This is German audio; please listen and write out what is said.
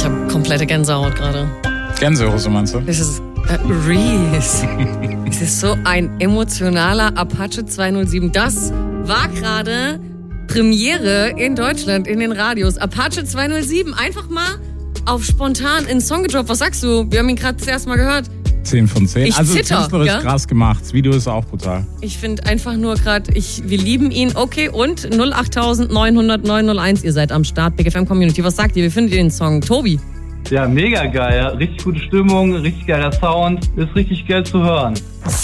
Ich habe komplette Gänsehaut gerade. Gänsehose meinst du? Das ist Reese. Es ist so ein emotionaler Apache 207. Das war gerade Premiere in Deutschland in den Radios. Apache 207. Einfach mal auf spontan in den Song gedroppt. Was sagst du? Wir haben ihn gerade das erste Mal gehört. 10 von 10. Ich also zitter, künstlerisch ja? krass gemacht. Das Video ist auch brutal. Ich finde einfach nur gerade, wir lieben ihn. Okay, und 08000 900 901. Ihr seid am Start, Big FM Community. Was sagt ihr? Wie findet ihr den Song? Tobi? Ja, mega geil. Richtig gute Stimmung, richtig geiler Sound. Ist richtig geil zu hören.